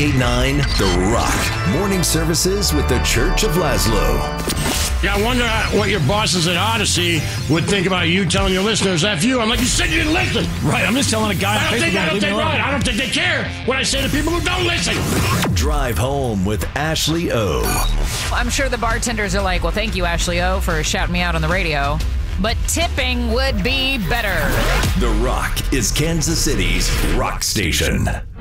98.9 The Rock. Morning services with the Church of Laszlo. Yeah, I wonder what your bosses at Odyssey would think about you telling your listeners, F you. I'm like, you said you didn't listen. Right, I'm just telling a guy. I don't think they care when I say to people who don't listen. Drive home with Ashley O. I'm sure the bartenders are like, well, thank you, Ashley O, for shouting me out on the radio. But tipping would be better. The Rock is Kansas City's rock station.